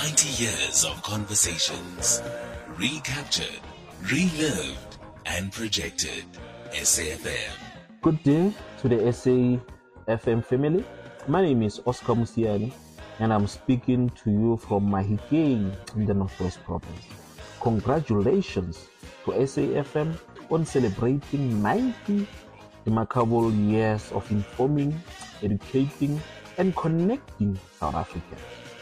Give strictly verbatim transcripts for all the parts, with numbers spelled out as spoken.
ninety years of conversations, recaptured, relived, and projected. S A F M. Good day to the S A F M family. My name is Oscar Musiani, and I'm speaking to you from Mahikeng in the Northwest Province. Congratulations to S A F M on celebrating ninety remarkable years of informing, educating, and connecting South Africans.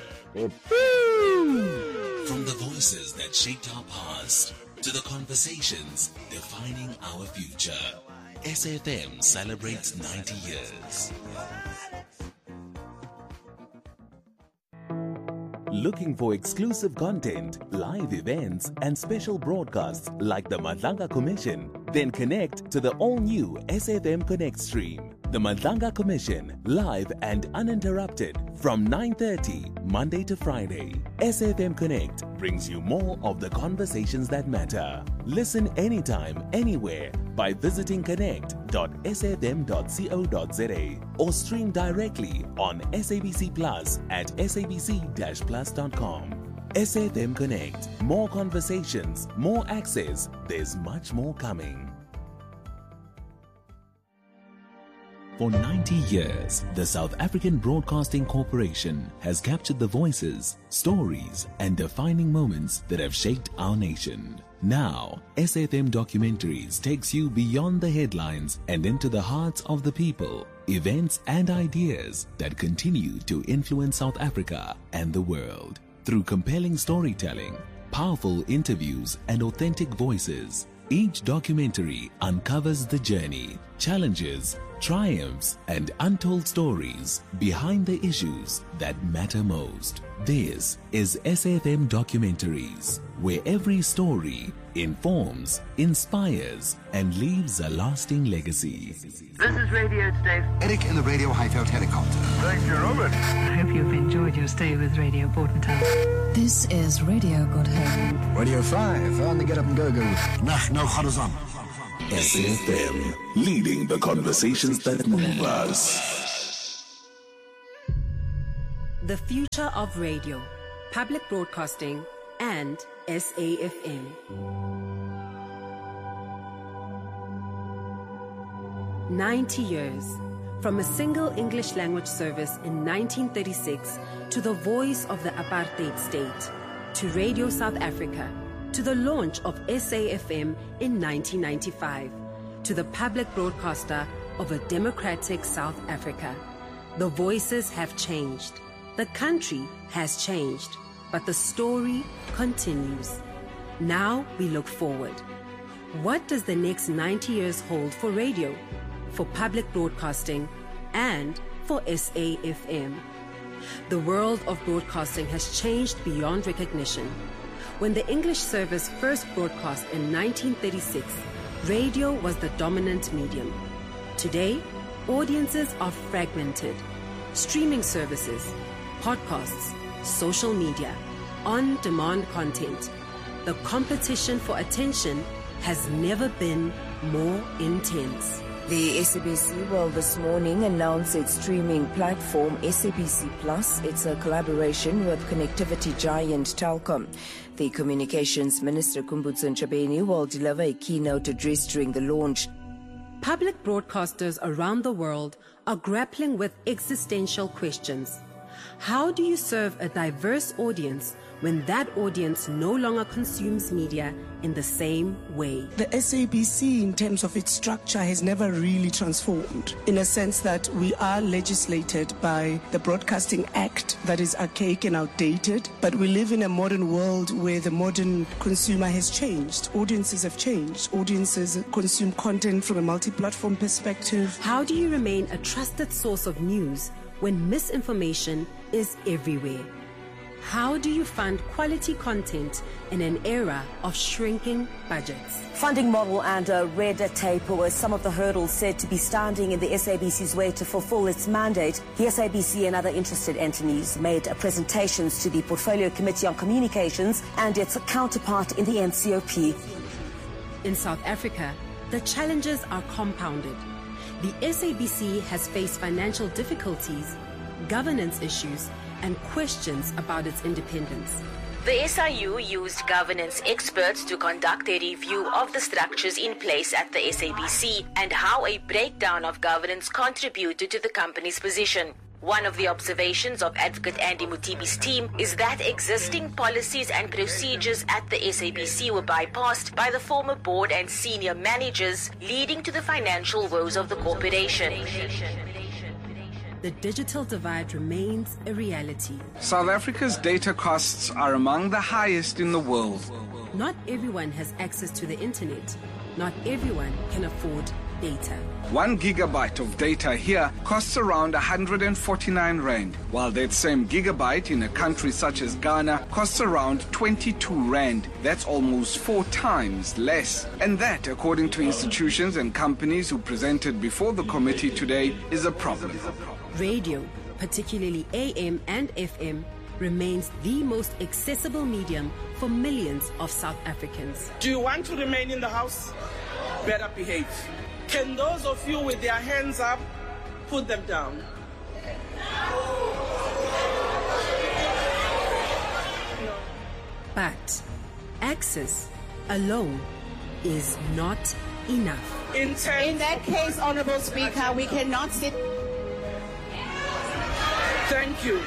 From the voices that shaped our past to the conversations defining our future, S A F M celebrates ninety years. Looking for exclusive content, live events, and special broadcasts like the Madlanga Commission? Then connect to the all-new S A F M Connect stream. The Madlanga Commission, live and uninterrupted from nine thirty Monday to Friday. S A F M Connect brings you more of the conversations that matter. Listen anytime, anywhere by visiting connect dot s a f m dot co dot z a or stream directly on S A B C Plus at s a b c dash plus dot com. S A F M Connect. More conversations, more access. There's much more coming. For ninety years, the South African Broadcasting Corporation has captured the voices, stories, and defining moments that have shaped our nation. Now, S A F M Documentaries takes you beyond the headlines and into the hearts of the people, events, and ideas that continue to influence South Africa and the world. Through compelling storytelling, powerful interviews, and authentic voices, each documentary uncovers the journey, challenges, triumphs, and untold stories behind the issues that matter most. This is S A F M Documentaries, where every story informs, inspires, and leaves a lasting legacy. This is Radio Dave. Eric in the Radio Highveld helicopter. Thank you, Robert. I hope you've enjoyed your stay with Radio Bordentown. This is Radio Good Hope. Radio five on the Get Up and Go Go. Nach no Kharazan. S A F M, leading the conversations that move us. The future of radio, public broadcasting, and S A F M. ninety years, from a single English language service in nineteen thirty-six to the voice of the apartheid state, to Radio South Africa, to the launch of S A F M in nineteen ninety-five, to the public broadcaster of a democratic South Africa. The voices have changed. The country has changed, but the story continues. Now we look forward. What does the next ninety years hold for radio, for public broadcasting, and for S A F M? The world of broadcasting has changed beyond recognition. When the English service first broadcast in nineteen thirty-six, radio was the dominant medium. Today, audiences are fragmented. Streaming services, podcasts, social media, on-demand content. The competition for attention has never been more intense. The S A B C will this morning announce its streaming platform S A B C Plus. It's a collaboration with connectivity giant Telkom. The Communications Minister Kumbutso Ntshabeni will deliver a keynote address during the launch. Public broadcasters around the world are grappling with existential questions. How do you serve a diverse audience when that audience no longer consumes media in the same way? The S A B C, in terms of its structure, has never really transformed, in a sense that we are legislated by the Broadcasting Act that is archaic and outdated, but we live in a modern world where the modern consumer has changed. Audiences have changed. Audiences consume content from a multi-platform perspective. How do you remain a trusted source of news when misinformation is everywhere? How do you fund quality content in an era of shrinking budgets? Funding model and uh, red tape were some of the hurdles said to be standing in the S A B C's way to fulfill its mandate. The S A B C and other interested entities made uh, presentations to the Portfolio Committee on Communications and its counterpart in the N C O P. In South Africa, the challenges are compounded. The S A B C has faced financial difficulties, governance issues, and questions about its independence. The S I U used governance experts to conduct a review of the structures in place at the S A B C and how a breakdown of governance contributed to the company's position. One of the observations of Advocate Andy Mutibi's team is that existing policies and procedures at the S A B C were bypassed by the former board and senior managers, leading to the financial woes of the corporation. The digital divide remains a reality. South Africa's data costs are among the highest in the world. Not everyone has access to the internet. Not everyone can afford data. One gigabyte of data here costs around one hundred forty-nine rand, while that same gigabyte in a country such as Ghana costs around twenty-two rand. That's almost four times less. And that, according to institutions and companies who presented before the committee today, is a problem. Radio, particularly A M and F M, remains the most accessible medium for millions of South Africans. Do you want to remain in the house? Better behave. Can those of you with their hands up put them down? But access alone is not enough. In, in that case, Honorable Speaker, we cannot sit. Thank you.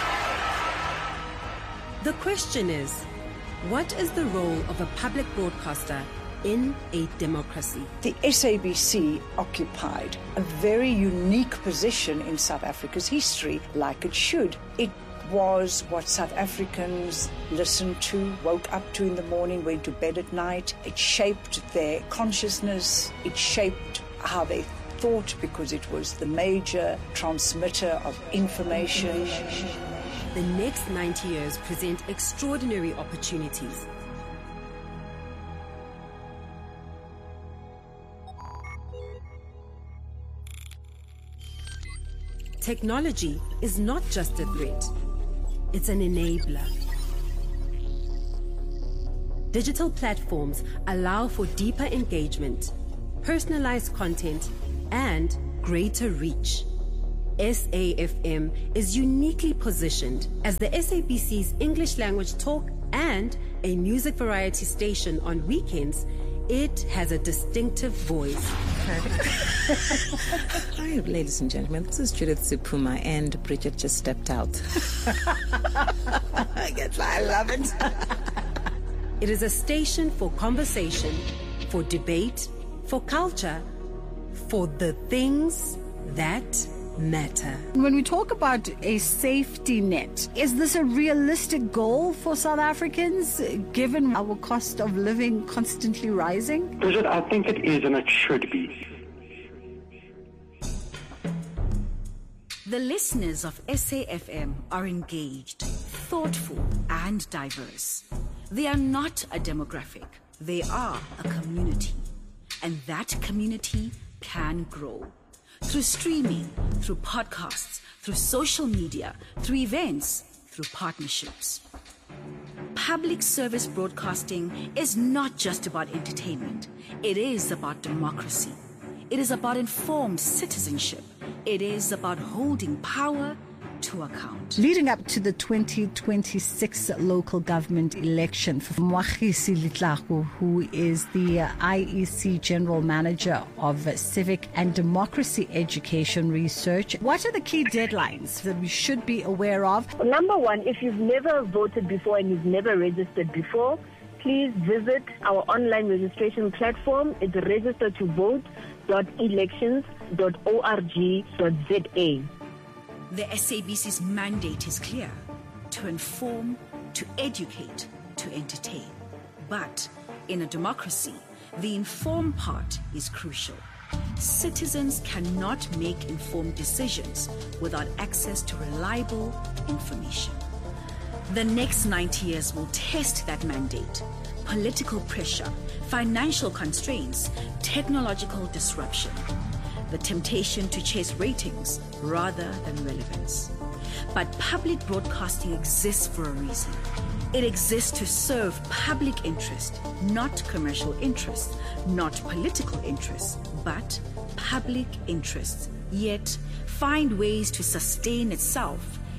The question is, what is the role of a public broadcaster in a democracy? The S A B C occupied a very unique position in South Africa's history, like it should. It was what South Africans listened to, woke up to in the morning, went to bed at night. It shaped their consciousness. It shaped how they thought, because it was the major transmitter of information. The next ninety years present extraordinary opportunities. Technology is not just a threat, it's an enabler. Digital platforms allow for deeper engagement, personalized content, and greater reach. S A F M is uniquely positioned as the S A B C's English language talk and a music variety station on weekends. It has a distinctive voice. Hi, ladies and gentlemen. This is Judith Supuma, and Bridget just stepped out. I guess I love it. It is a station for conversation, for debate, for culture, for the things that matter. When we talk about a safety net, is this a realistic goal for South Africans, given our cost of living constantly rising? Bridget, I think it is, and it should be. The listeners of S A F M are engaged, thoughtful, and diverse. They are not a demographic. They are a community. And that community can grow. Through streaming, through podcasts, through social media, through events, through partnerships. Public service broadcasting is not just about entertainment. It is about democracy. It is about informed citizenship. It is about holding power to account. Leading up to the twenty twenty-six local government election, Mwagisi Litlaku, who is the I E C General Manager of Civic and Democracy Education Research, what are the key deadlines that we should be aware of? Number one, if you've never voted before and you've never registered before, please visit our online registration platform. It's register to vote dot elections dot org dot za. The S A B C's mandate is clear: to inform, to educate, to entertain. But in a democracy, the informed part is crucial. Citizens cannot make informed decisions without access to reliable information. The next ninety years will test that mandate. Political pressure, financial constraints, technological disruption. The temptation to chase ratings rather than relevance. But public broadcasting exists for a reason. It exists to serve public interest, not commercial interest, not political interest, but public interest. Yet find ways to sustain itself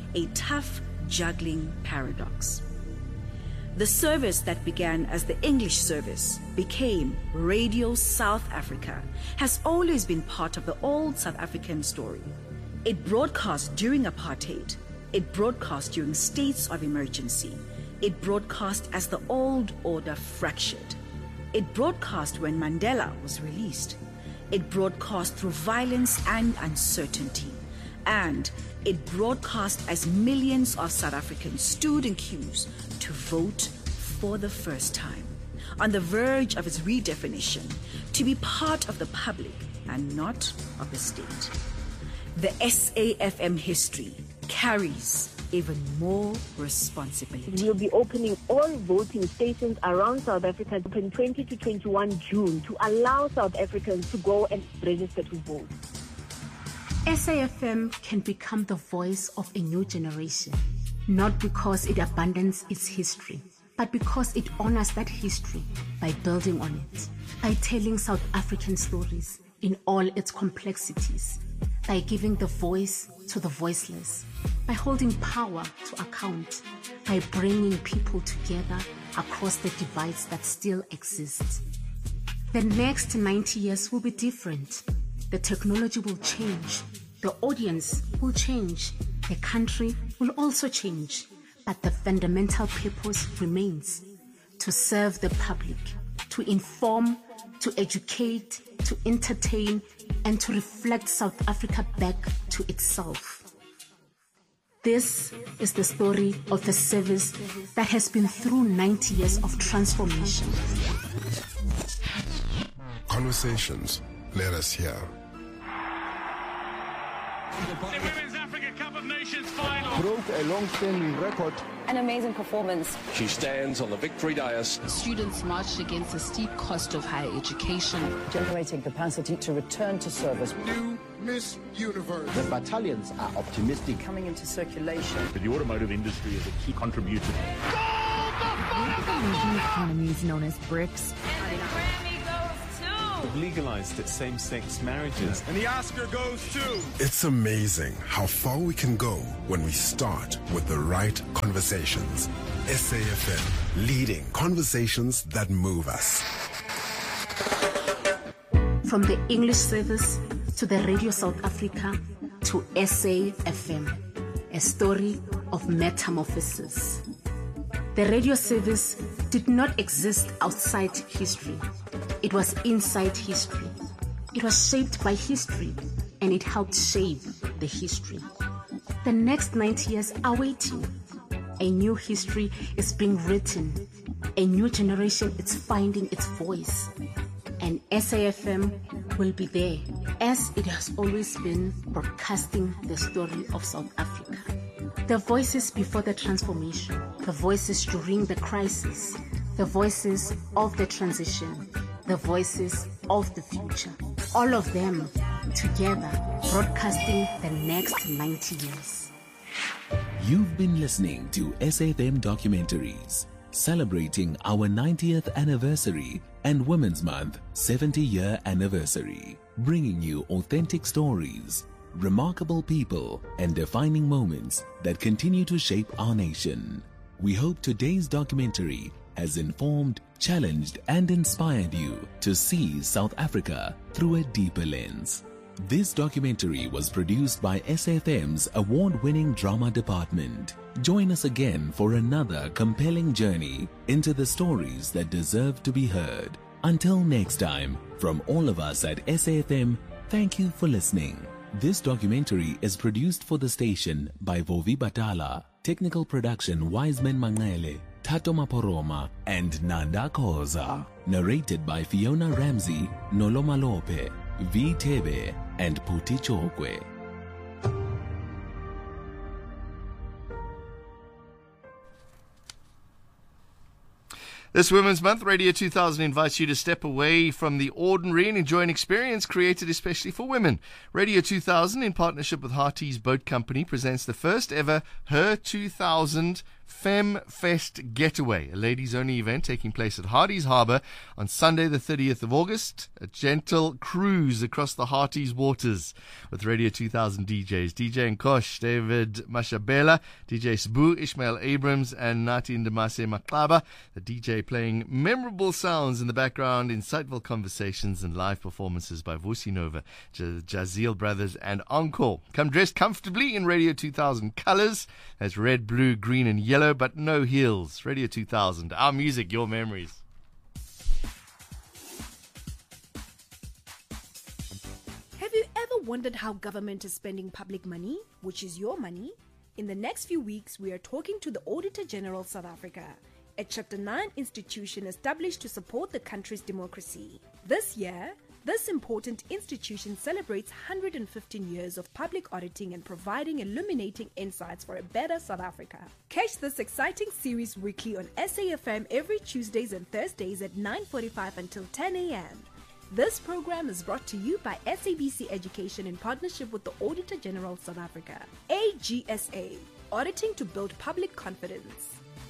a tough juggling paradox. The service that began as the English service became Radio South Africa has always been part of the old South African story. It broadcast during apartheid. It broadcast during states of emergency. It broadcast as the old order fractured. It broadcast when Mandela was released. It broadcast through violence and uncertainty. And it broadcast as millions of South Africans stood in queues to vote for the first time, on the verge of its redefinition, to be part of the public and not of the state. The S A F M history carries even more responsibility. We'll be opening all voting stations around South Africa from twenty to twenty-one June to allow South Africans to go and register to vote. S A F M can become the voice of a new generation, not because it abandons its history, but because it honors that history by building on it, by telling South African stories in all its complexities, by giving the voice to the voiceless, by holding power to account, by bringing people together across the divides that still exist. The next ninety years will be different. The technology will change. The audience will change. The country will also change. But the fundamental purpose remains: to serve the public, to inform, to educate, to entertain, and to reflect South Africa back to itself. This is the story of the service that has been through ninety years of transformation. Conversations let us hear. The Women's Africa Cup of Nations final. Broke a long-standing record. An amazing performance. She stands on the victory dais. Students marched against the steep cost of higher education. Generating capacity to return to service. New Miss Universe. The battalions are optimistic. Coming into circulation. The automotive industry is a key contributor. The new economy is known as BRICS. Legalized its same-sex marriages. And the Oscar goes to... It's amazing how far we can go when we start with the right conversations. S A F M, leading conversations that move us. From the English service to the Radio South Africa to S A F M, a story of metamorphosis. The radio service did not exist outside history. It was inside history. It was shaped by history, and it helped shape the history. The next ninety years are waiting. A new history is being written. A new generation is finding its voice. And S A F M will be there, as it has always been, broadcasting the story of South Africa. The voices before the transformation, the voices during the crisis, the voices of the transition, the voices of the future. All of them together, broadcasting the next ninety years. You've been listening to S A F M Documentaries, celebrating our ninetieth anniversary and Women's Month seventy-year anniversary, bringing you authentic stories, remarkable people, and defining moments that continue to shape our nation. We hope today's documentary has informed, challenged, and inspired you to see South Africa through a deeper lens. This documentary was produced by S A F M's award-winning drama department. Join us again for another compelling journey into the stories that deserve to be heard. Until next time, from all of us at S A F M, thank you for listening. This documentary is produced for the station by Vovi Batala, technical production Wiseman Mangele, Tato Maporoma, and Nanda Koza. Narrated by Fiona Ramsey, Noloma Lope, V. Tebe, and Puti Chokwe. This Women's Month, Radio two thousand invites you to step away from the ordinary and enjoy an experience created especially for women. Radio two thousand, in partnership with Harty's Boat Company, presents the first ever Her two thousand Femme Fest Getaway, a ladies-only event taking place at Hardy's Harbour on Sunday the thirtieth of August. A gentle cruise across the Harties waters with Radio two thousand D Js. D J Nkosh, David Mashabela, D J Sbu, Ishmael Abrams, and Nati Ndamase Maklaba. The D J playing memorable sounds in the background, insightful conversations, and live performances by Vusi Nova, J- Jazeel Brothers, and Encore. Come dressed comfortably in Radio two thousand colours. That's red, blue, green, and yellow, but no heels. Radio two thousand, our music, your memories. Have you ever wondered how government is spending public money, which is your money? In the next few weeks, we are talking to the Auditor General South Africa, a Chapter nine institution established to support the country's democracy. This year, this important institution celebrates one hundred fifteen years of public auditing and providing illuminating insights for a better South Africa. Catch this exciting series weekly on S A F M every Tuesdays and Thursdays at nine forty-five until ten a.m. This program is brought to you by S A B C Education in partnership with the Auditor General South Africa. A G S A, auditing to build public confidence.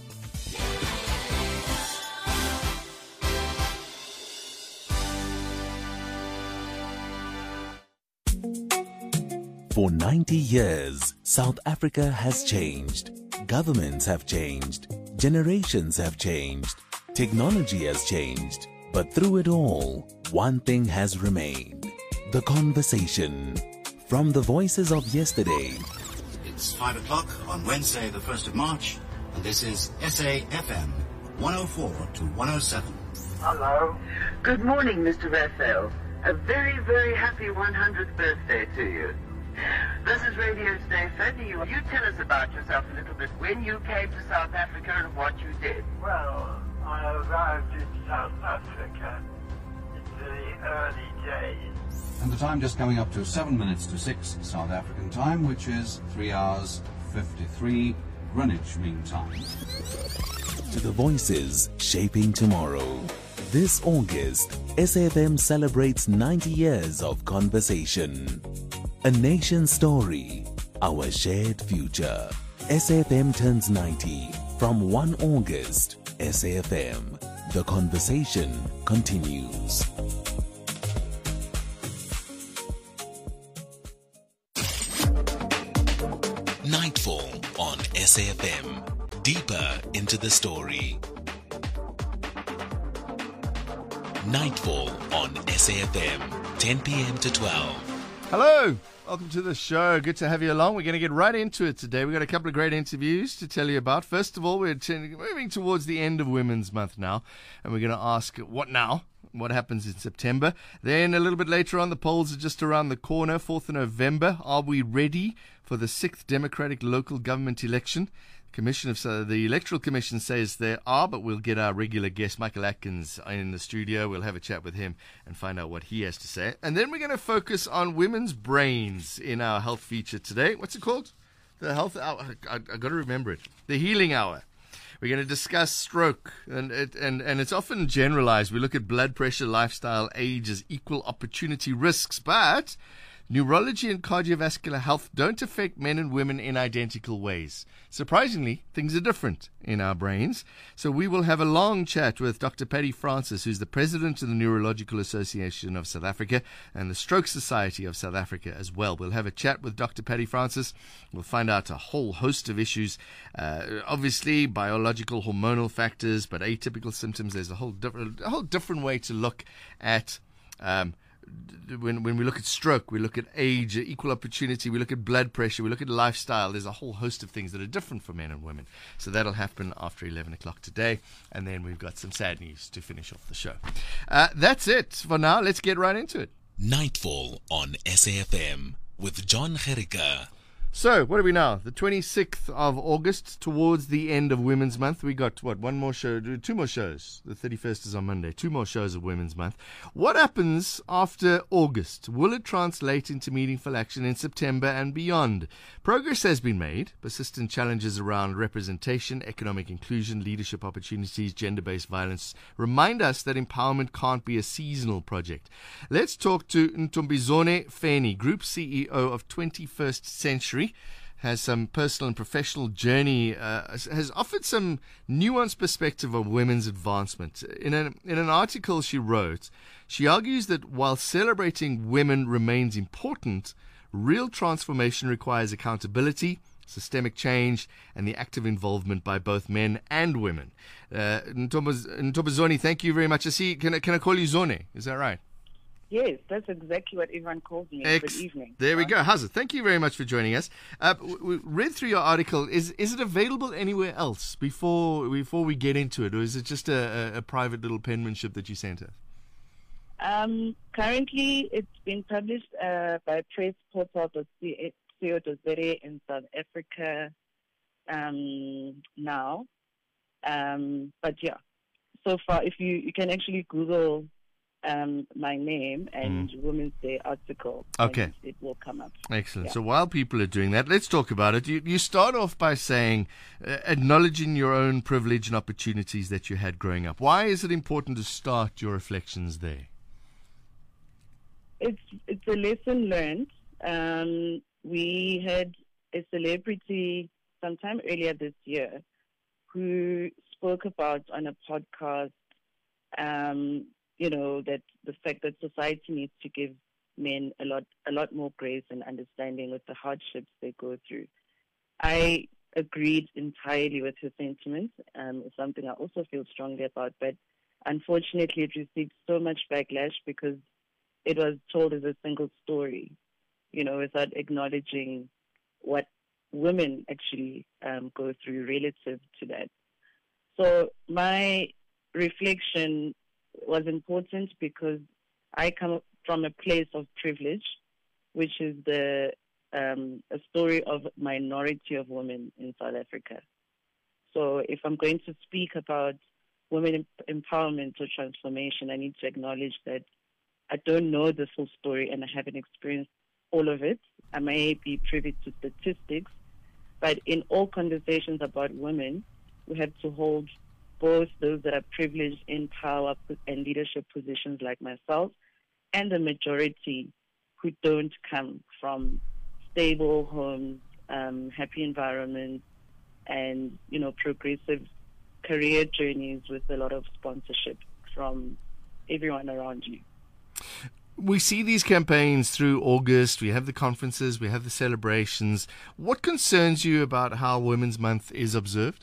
For ninety years, South Africa has changed. Governments have changed. Generations have changed. Technology has changed. But through it all, one thing has remained. The conversation. From the voices of yesterday. It's five o'clock on Wednesday, the first of March, and this is S A F M one oh four to one oh seven. Hello. Good morning, Mister Raphael. A very, very happy one hundredth birthday to you. This is Radio Today, Fanny. You, you tell us about yourself a little bit, when you came to South Africa and what you did. Well, I arrived in South Africa in the early days. And the time just coming up to seven minutes to six South African time, which is three hours fifty-three Greenwich Mean Time. To the voices shaping tomorrow. This August, S A F M celebrates ninety years of conversation. A nation story, our shared future. S A F M turns ninety from first of August. S A F M, the conversation continues. Nightfall on S A F M. Deeper into the story. Nightfall on S A F M, ten p.m. to twelve. Hello, welcome to the show. Good to have you along. We're going to get right into it today. We've got a couple of great interviews to tell you about. First of all, we're t- moving towards the end of Women's Month now, and we're going to ask, what now? What happens in September? Then a little bit later on, the polls are just around the corner, fourth of November. Are we ready for the sixth Democratic local government election? Commission of uh, the Electoral Commission says there are, but we'll get our regular guest Michael Atkins in the studio. We'll have a chat with him and find out what he has to say. And then we're going to focus on women's brains in our health feature today. What's it called? The health hour. I, I got to remember it. The healing hour. We're going to discuss stroke, and it, and and it's often generalized. We look at blood pressure, lifestyle, age as equal opportunity risks, but neurology and cardiovascular health don't affect men and women in identical ways. Surprisingly, things are different in our brains. So we will have a long chat with Doctor Patty Francis, who's the president of the Neurological Association of South Africa and the Stroke Society of South Africa as well. We'll have a chat with Doctor Patty Francis. We'll find out a whole host of issues, uh, obviously biological, hormonal factors, but atypical symptoms. There's a whole different, a whole different way to look at um When when we look at stroke, we look at age, equal opportunity, we look at blood pressure, we look at lifestyle. There's a whole host of things that are different for men and women. So that'll happen after eleven o'clock today. And then we've got some sad news to finish off the show. Uh, that's it for now. Let's get right into it. Nightfall on S A F M with John Gericka. So, what are we now? The twenty-sixth of August, towards the end of Women's Month. We got, what, one more show, two more shows. The thirty-first is on Monday. Two more shows of Women's Month. What happens after August? Will it translate into meaningful action in September and beyond? Progress has been made. Persistent challenges around representation, economic inclusion, leadership opportunities, gender-based violence remind us that empowerment can't be a seasonal project. Let's talk to Ntombizone Feni, Group C E O of twenty-first Century. has some personal and professional journey, uh, has offered some nuanced perspective of women's advancement. In an, in an article she wrote, she argues that while celebrating women remains important, real transformation requires accountability, systemic change, and the active involvement by both men and women. Uh, Ntombazoni, thank you very much. I see, can I, can I call you Zone? Is that right? Yes, that's exactly what everyone calls me. Ex- Good evening. There we go. How's it? Thank you very much for joining us. Uh, we read through your article. Is is it available anywhere else before before we get into it, or is it just a, a, a private little penmanship that you sent us? Um, currently, it's been published uh, by press portal dot co dot za in South Africa um, now. Um, but yeah, so far, if you, you can actually Google um, my name and mm. Women's Day article, okay, it will come up. Excellent. Yeah. So while people are doing that, let's talk about it. You, you start off by saying, uh, acknowledging your own privilege and opportunities that you had growing up. Why is it important to start your reflections there? It's it's a lesson learned. Um, we had a celebrity sometime earlier this year who spoke about on a podcast, um, you know, that the fact that society needs to give men a lot a lot more grace and understanding with the hardships they go through. I agreed entirely with her sentiments. Um, it's something I also feel strongly about, but unfortunately it received so much backlash because it was told as a single story, you know, without acknowledging what women actually um, go through relative to that. So my reflection was important because I come from a place of privilege, which is the um, a story of minority of women in South Africa. So if I'm going to speak about women empowerment or transformation, I need to acknowledge that I don't know the full story and I haven't experienced all of it. I may be privy to statistics, but in all conversations about women, we have to hold both those that are privileged in power and leadership positions like myself and the majority who don't come from stable homes, um, happy environments, and, you know, progressive career journeys with a lot of sponsorship from everyone around you. We see these campaigns through August. We have the conferences, we have the celebrations. What concerns you about how Women's Month is observed?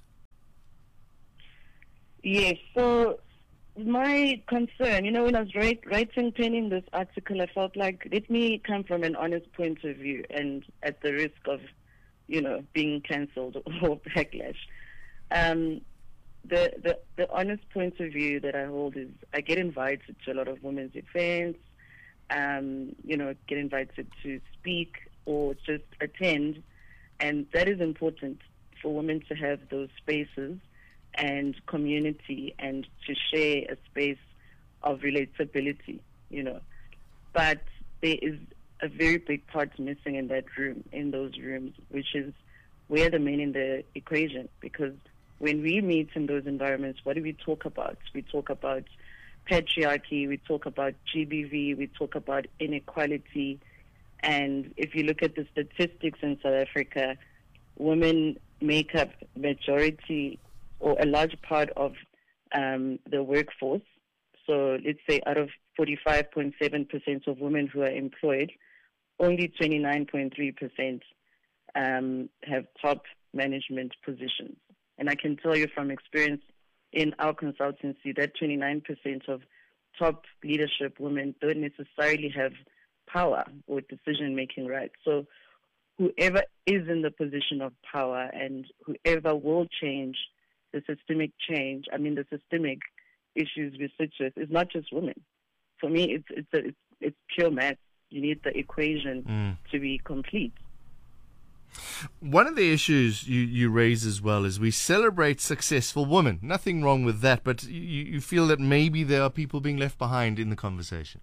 Yes, so my concern, you know, when I was write, writing, penning this article, I felt like, let me come from an honest point of view and at the risk of, you know, being cancelled or backlash. Um, the, the, the honest point of view that I hold is I get invited to a lot of women's events, um, you know, get invited to speak or just attend, and that is important for women to have those spaces and community and to share a space of relatability, you know. But there is a very big part missing in that room, in those rooms, which is we're the men in the equation. Because when we meet in those environments, what do we talk about? We talk about patriarchy, we talk about G B V, we talk about inequality. And if you look at the statistics in South Africa, women make up majority or a large part of um, the workforce. So let's say out of forty-five point seven percent of women who are employed, only twenty-nine point three percent um, have top management positions. And I can tell you from experience in our consultancy that twenty-nine percent of top leadership women don't necessarily have power or decision-making rights. So whoever is in the position of power and whoever will change the systemic change, I mean the systemic issues we sit with, is not just women. For me, it's it's a, it's, it's pure math. You need the equation mm. to be complete. One of the issues you, you raise as well is we celebrate successful women. Nothing wrong with that, but you, you feel that maybe there are people being left behind in the conversation.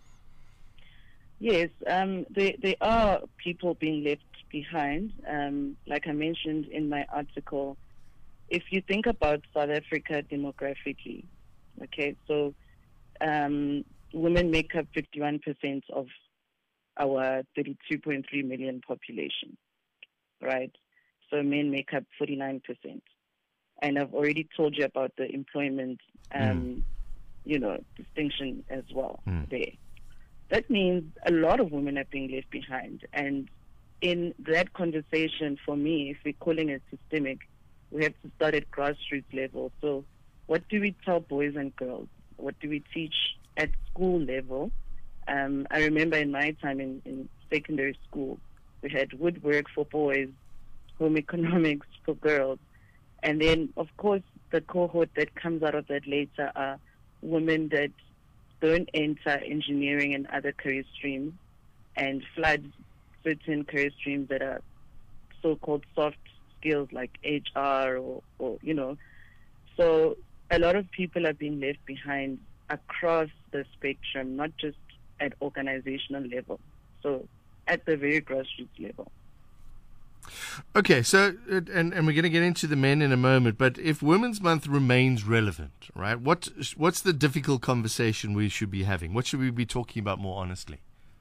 Yes, um, there, there are people being left behind. Um, like I mentioned in my article, if you think about South Africa demographically, okay, so um, women make up fifty-one percent of our thirty-two point three million population, right? So men make up forty-nine percent. And I've already told you about the employment, um, mm. you know, distinction as well mm. there. That means a lot of women are being left behind. And in that conversation, for me, if we're calling it systemic, we have to start at grassroots level. So what do we tell boys and girls? What do we teach at school level? Um, I remember in my time in, in secondary school, we had woodwork for boys, home economics for girls. And then, of course, the cohort that comes out of that later are women that don't enter engineering and other career streams and flood certain career streams that are so-called soft skills like H R or, or, you know. So a lot of people are being left behind across the spectrum, not just at organizational level. So at the very grassroots level. Okay, so, and, and we're going to get into the men in a moment, but if Women's Month remains relevant, right, what what's the difficult conversation we should be having? What should we be talking about more honestly?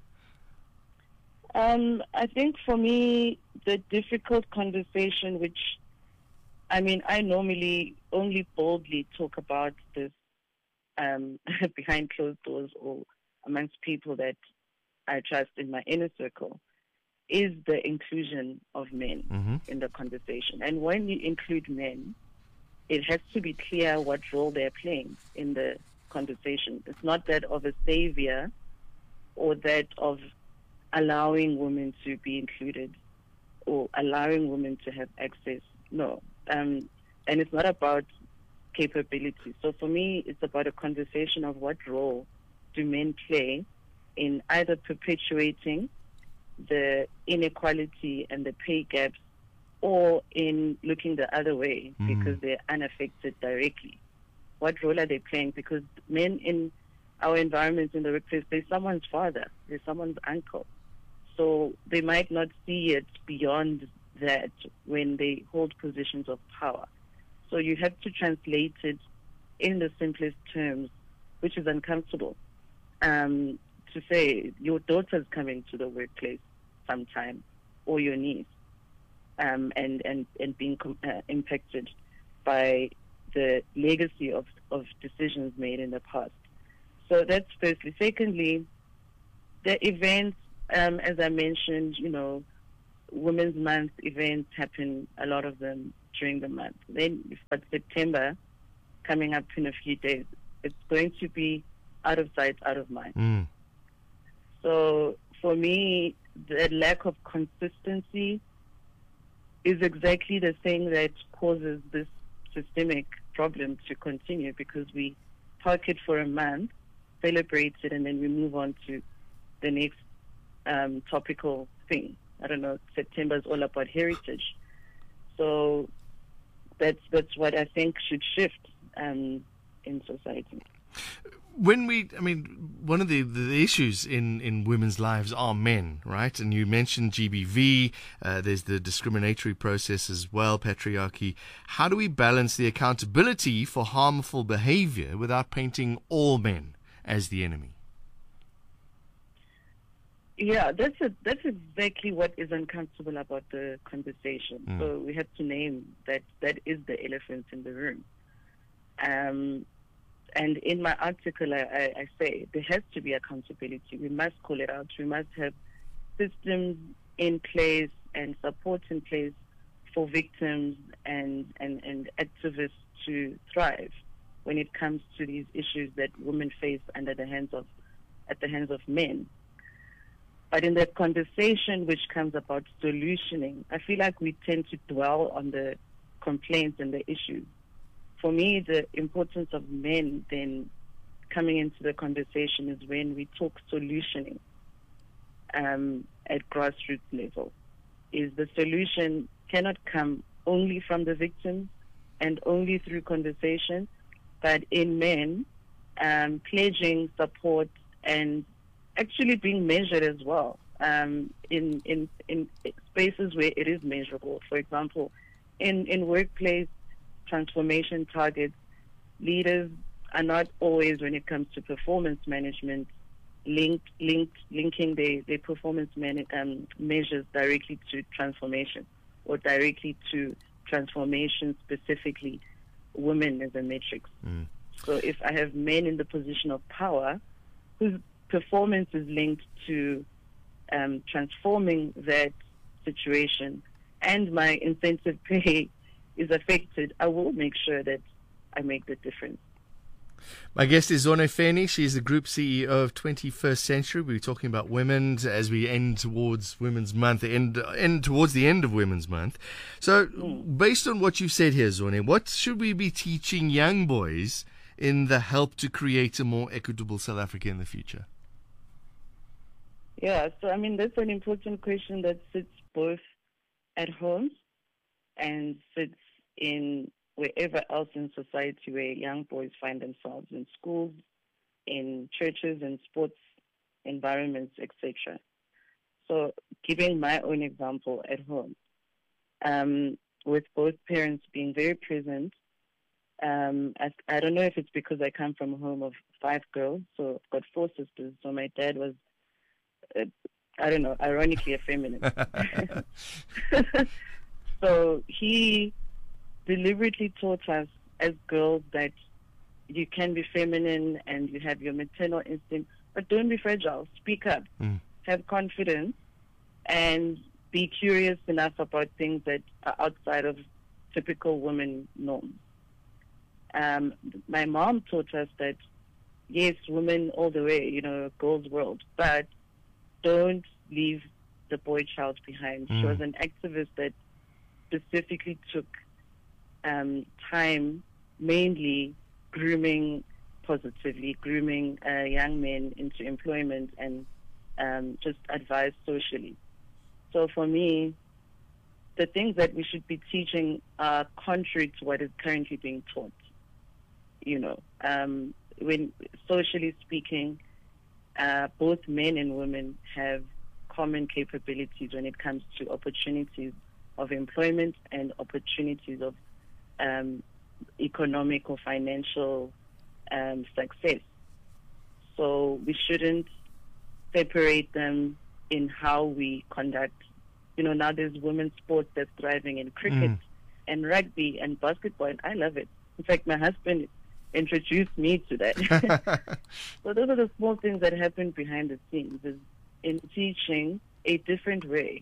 Um, I think for me, the difficult conversation, which, I mean, I normally only boldly talk about this um, behind closed doors or amongst people that I trust in my inner circle, is the inclusion of men mm-hmm. in the conversation. And when you include men, it has to be clear what role they're playing in the conversation. It's not that of a savior or that of allowing women to be included or allowing women to have access. No. Um, and it's not about capability. So for me, it's about a conversation of what role do men play in either perpetuating the inequality and the pay gaps, or in looking the other way mm. because they're unaffected directly. What role are they playing? Because men in our environments in the workplace, they're someone's father, they're someone's uncle. So they might not see it beyond that when they hold positions of power. So you have to translate it in the simplest terms, which is uncomfortable. Um, to say your daughter's coming to the workplace sometime, or your niece, um, and, and, and being com- uh, impacted by the legacy of, of decisions made in the past. So that's firstly. Secondly, the events, um, as I mentioned, you know, Women's Month events happen, a lot of them during the month. Then you've got September coming up in a few days. It's going to be out of sight, out of mind. Mm. So for me, the lack of consistency is exactly the thing that causes this systemic problem to continue, because we park it for a month, celebrate it, and then we move on to the next um, topical thing. I don't know, September is all about heritage. So that's that's what I think should shift um, in society. When we, I mean, one of the, the issues in, in women's lives are men, right? And you mentioned G B V, uh, there's the discriminatory process as well, patriarchy. How do we balance the accountability for harmful behavior without painting all men as the enemy? Yeah, that's a, that's exactly what is uncomfortable about the conversation. Mm. So we have to name that that is the elephant in the room. Um, and in my article, I, I, I say there has to be accountability. We must call it out. We must have systems in place and support in place for victims and, and, and activists to thrive when it comes to these issues that women face under the hands of, at the hands of men. But in the conversation which comes about solutioning, I feel like we tend to dwell on the complaints and the issues. For me, the importance of men then coming into the conversation is when we talk solutioning um, at grassroots level. Is the solution cannot come only from the victims and only through conversation, but in men um, pledging support and actually being measured as well um, in, in in spaces where it is measurable. For example, in, in workplace transformation targets, leaders are not always, when it comes to performance management, linked, linked, linking their, their performance man, um, measures directly to transformation. or directly to transformation, specifically women as a matrix. Mm. So if I have men in the position of power whose performance is linked to um, transforming that situation, and my incentive pay is affected, I will make sure that I make the difference. My guest is Zone Feni. She's the Group C E O of twenty-first Century. We're talking about women as we end towards Women's Month, end, end towards the end of Women's Month. So, mm. based on what you've said here, Zone, what should we be teaching young boys in the help to create a more equitable South Africa in the future? Yeah, so I mean, that's an important question that sits both at home and sits in wherever else in society where young boys find themselves, in schools, in churches, in sports environments, et cetera. So giving my own example at home, um, with both parents being very present, um, I, I don't know if it's because I come from a home of five girls, so I've got four sisters, so my dad was, uh, I don't know, ironically a feminist. So he deliberately taught us as girls that you can be feminine and you have your maternal instinct, but don't be fragile. Speak up, mm. have confidence, and be curious enough about things that are outside of typical women norms. Um, my mom taught us that, yes, women all the way, you know, girls' world, but don't leave the boy child behind. Mm. She was an activist that specifically took Um, time mainly grooming positively, grooming uh, young men into employment and um, just advice socially. So for me, the things that we should be teaching are contrary to what is currently being taught. You know, um, when socially speaking, uh, both men and women have common capabilities when it comes to opportunities of employment and opportunities of Um, economic or financial um, success. So we shouldn't separate them in how we conduct. You know, now there's women's sports that's thriving in cricket mm. and rugby and basketball, and I love it. In fact, my husband introduced me to that. So those are the small things that happen behind the scenes, is in teaching a different way.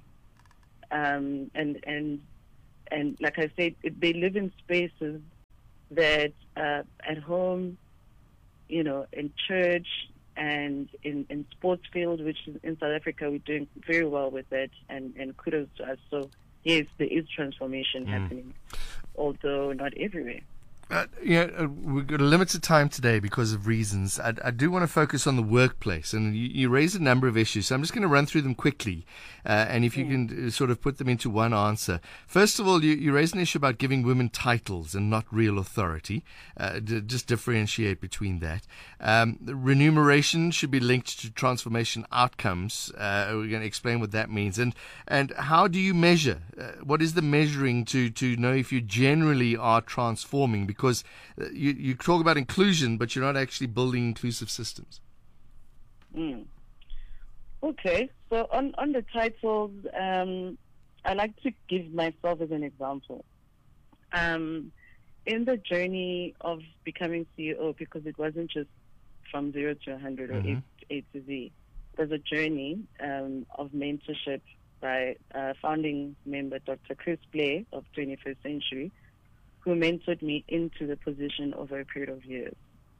Um, and, and And like I said, they live in spaces that uh, at home, you know, in church and in, in sports field, which is in South Africa, we're doing very well with that, and, and kudos to us. So, yes, there is transformation mm. happening, although not everywhere. Uh, you know, uh, we've got a limited time today because of reasons. I, I do want to focus on the workplace, and you, you raised a number of issues, so I'm just going to run through them quickly, uh, and if you can uh, sort of put them into one answer. First of all, you, you raised an issue about giving women titles and not real authority. Uh, d- just differentiate between that. Um, remuneration should be linked to transformation outcomes. Uh, we're going to explain what that means. And and how do you measure? Uh, what is the measuring to, to know if you generally are transforming? Because Because you, you talk about inclusion, but you're not actually building inclusive systems. Mm. Okay, so on, on the titles, um, I like to give myself as an example. Um, in the journey of becoming C E O, because it wasn't just from zero to one hundred or mm-hmm. A, A to Z, there's a journey um, of mentorship by uh, founding member Doctor Chris Blair of twenty-first Century, who mentored me into the position over a period of years.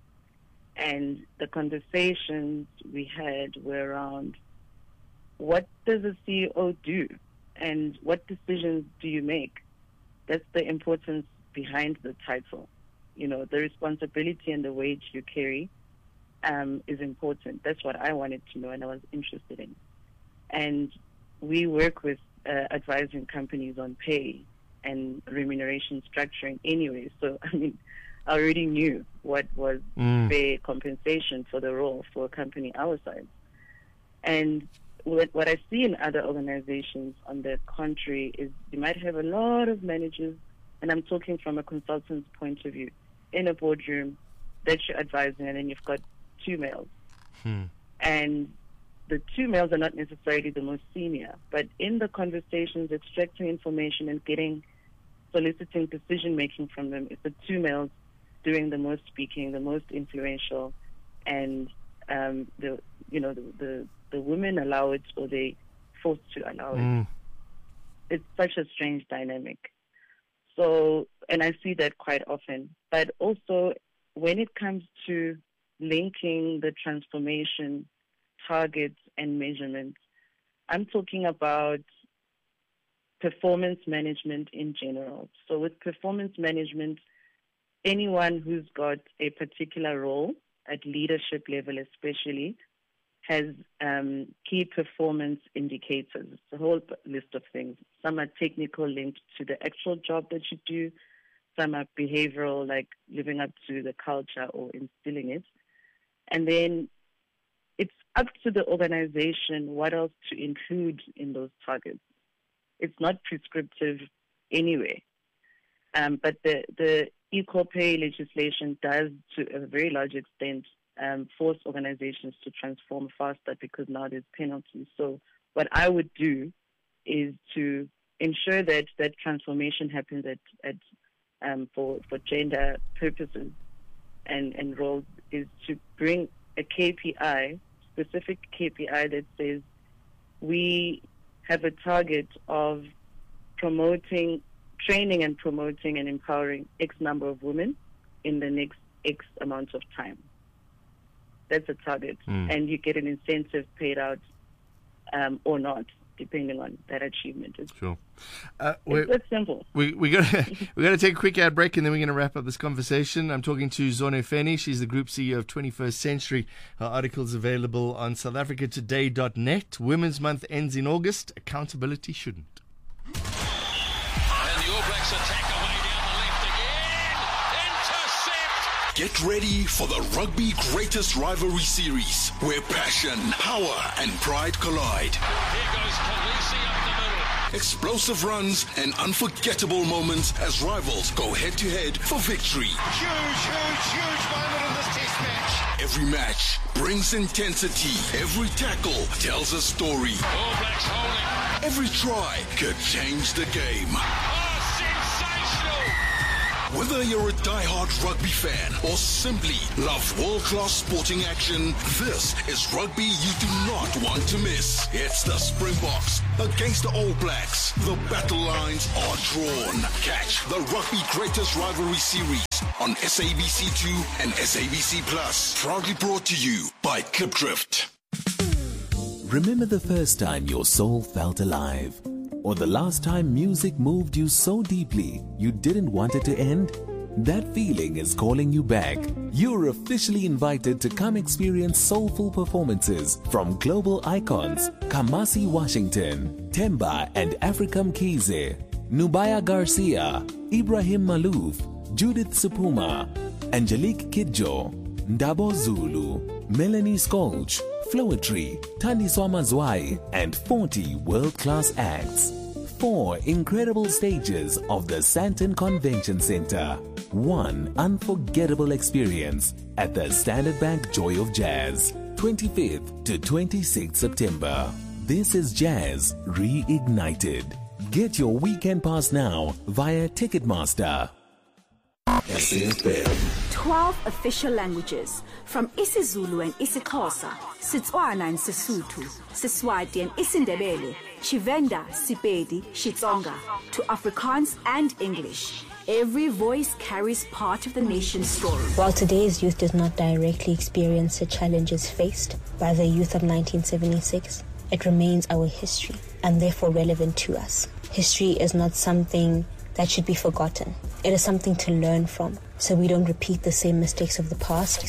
And the conversations we had were around, what does a C E O do? And what decisions do you make? That's the importance behind the title. You know, the responsibility and the weight you carry um, is important. That's what I wanted to know and I was interested in. And we work with uh, advising companies on pay and remuneration structuring anyway. So, I mean, I already knew what was mm. fair compensation for the role for a company our size. And what, what I see in other organizations, on the contrary, is you might have a lot of managers, and I'm talking from a consultant's point of view, in a boardroom that you're advising, and then you've got two males. Hmm. And the two males are not necessarily the most senior, but in the conversations, extracting information and getting, soliciting decision-making from them, it's the two males doing the most speaking, the most influential, and um, the you know the, the the women allow it, or they forced to allow Mm. it. It's such a strange dynamic. So, and I see that quite often. But also, when it comes to linking the transformation targets and measurements, I'm talking about performance management in general. So with performance management, anyone who's got a particular role at leadership level especially has um, key performance indicators. It's a whole list of things. Some are technical, linked to the actual job that you do. Some are behavioral, like living up to the culture or instilling it. And then it's up to the organization what else to include in those targets. It's not prescriptive anyway. Um, but the, the equal pay legislation does, to a very large extent, um, force organizations to transform faster because now there's penalties. So what I would do is to ensure that that transformation happens at, at um, for, for gender purposes and, and roles, is to bring a K P I, specific K P I that says we have a target of promoting, training and promoting and empowering X number of women in the next X amount of time. That's a target. Mm. And you get an incentive paid out um, or not, depending on that achievement. It's, Sure. Uh, it's that simple. We we got we got to take a quick ad break, and then we're going to wrap up this conversation. I'm talking to Zone Feni. She's the Group C E O of twenty-first Century. Her article's available on south africa today dot net. Women's Month ends in August. Accountability shouldn't. And the All Blacks attack away down the left again. Intercept. Get ready for the Rugby Greatest Rivalry Series, where passion, power, and pride collide. Here goes Khaleesi up the middle. Explosive runs and unforgettable moments as rivals go head-to-head for victory. Huge, huge, huge moment in this test match. Every match brings intensity. Every tackle tells a story. All Blacks holding. Every try could change the game. Oh, sensational. Whether you're a die-hard rugby fan or simply love world-class sporting action, this is rugby you do not want to miss. It's the Springboks against the All Blacks. The battle lines are drawn. Catch the Rugby Greatest Rivalry Series on S A B C two and S A B C Plus. Proudly brought to you by Clipdrift. Remember the first time your soul felt alive? Or the last time music moved you so deeply you didn't want it to end? That feeling is calling you back. You're officially invited to come experience soulful performances from global icons Kamasi Washington, Temba and Africam Kize, Nubaya Garcia, Ibrahim Malouf, Judith Supuma, Angelique Kidjo, Ndabo Zulu, Melanie Skolch, Floetry, Thandiswa Mazwai, and forty world-class acts. Four incredible stages of the Sandton Convention Center. One unforgettable experience at the Standard Bank Joy of Jazz. twenty-fifth to twenty-sixth September. This is Jazz Reignited. Get your weekend pass now via Ticketmaster. S A F M. twelve official languages, from isiZulu and isiXhosa, Setswana and Sesotho, Seswati and isiNdebele, Chivenda, Sepedi, Xitsonga, to Afrikaans and English. Every voice carries part of the nation's story. While today's youth does not directly experience the challenges faced by the youth of nineteen seventy-six, it remains our history and therefore relevant to us. History is not something that should be forgotten. It is something to learn from, so we don't repeat the same mistakes of the past.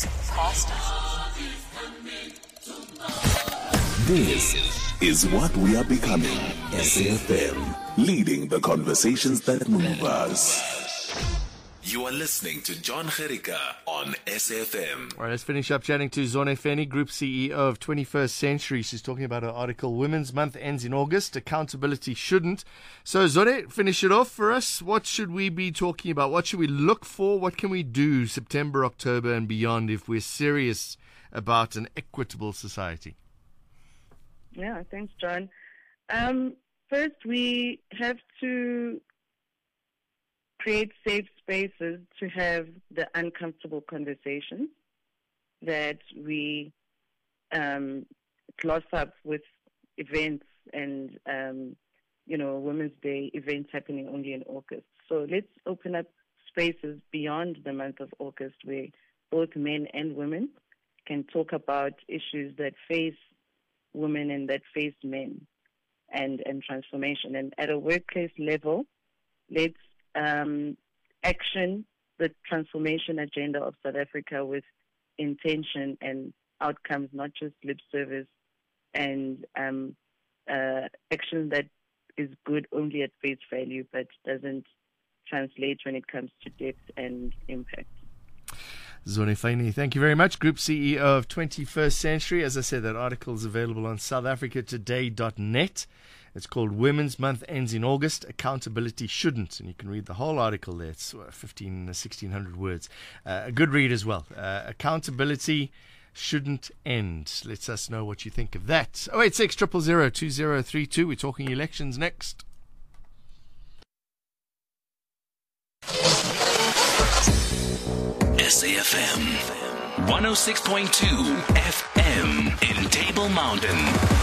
This is what we are becoming. S A F M, leading the conversations that move us. You are listening to John Gericka on S A F M. All right, let's finish up chatting to Zone Feni, Group C E O of twenty-first Century. She's talking about her article, Women's Month ends in August, accountability shouldn't. So Zone, finish it off for us. What should we be talking about? What should we look for? What can we do September, October and beyond if we're serious about an equitable society? Yeah, thanks, John. Um, first, we have to create safe spaces to have the uncomfortable conversations that we um, gloss up with events and, um, you know, Women's Day events happening only in August. So let's open up spaces beyond the month of August where both men and women can talk about issues that face women and that face men and, and transformation. And at a workplace level, let's um, action the transformation agenda of South Africa with intention and outcomes, not just lip service and um, uh, action that is good only at face value but doesn't translate when it comes to depth and impact. Zone Faini, thank you very much. Group C E O of twenty-first Century. As I said, that article is available on south africa today dot net. It's called Women's Month Ends in August. Accountability Shouldn't. And you can read the whole article there. It's fifteen, sixteen hundred words. Uh, a good read as well. Uh, accountability Shouldn't End. Let us know what you think of that. oh eight six, zero zero zero, two zero three two. We're talking elections next. S A F M one oh six point two F M in Table Mountain.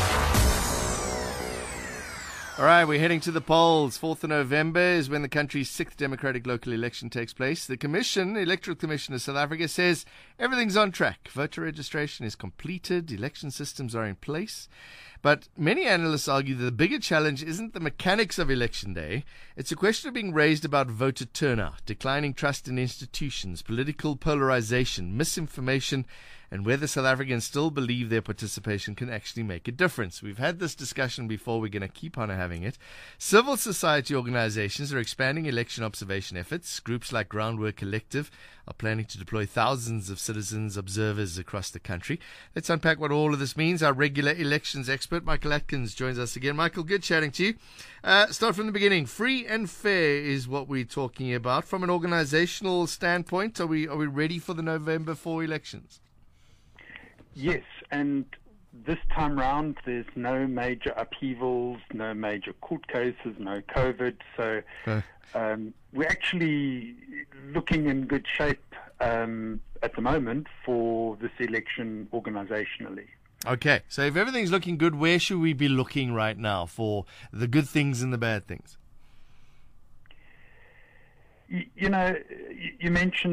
All right, we're heading to the polls. fourth of November is when the country's sixth democratic local election takes place. The Commission, Electoral Commission of South Africa, says everything's on track. Voter registration is completed. Election systems are in place. But many analysts argue that the bigger challenge isn't the mechanics of election day. It's a question being raised about voter turnout, declining trust in institutions, political polarization, misinformation, and whether South Africans still believe their participation can actually make a difference. We've had this discussion before. We're going to keep on having it. Civil society organizations are expanding election observation efforts. Groups like Groundwork Collective are planning to deploy thousands of citizens observers across the country. Let's unpack what all of this means. Our regular elections expert, Michael Atkins, joins us again. Michael, good chatting to you. Uh, start from the beginning. Free and fair is what we're talking about. From an organizational standpoint, are we are we ready for the November fourth elections? Yes, and this time round there's no major upheavals, no major court cases, no COVID, so okay. um, we're actually looking in good shape um, at the moment for this election organizationally. Okay, so if everything's looking good, where should we be looking right now for the good things and the bad things? You, you know, you mentioned